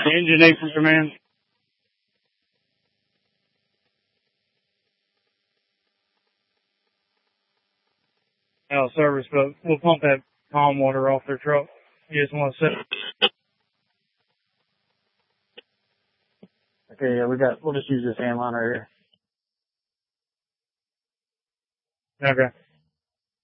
engine needs to come in. Service, but we'll pump that palm water off their truck. You just want to set. Okay, yeah, we'll just use this hand line right here. Okay.